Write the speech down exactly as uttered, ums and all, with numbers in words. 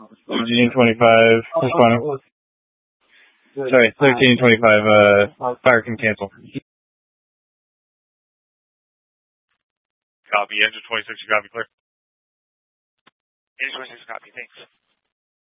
thirteen twenty-five, responding. Sorry, thirteen twenty-five, uh, fire can cancel. Copy, engine twenty-six, you copy, clear. Engine twenty-six, copy, thanks.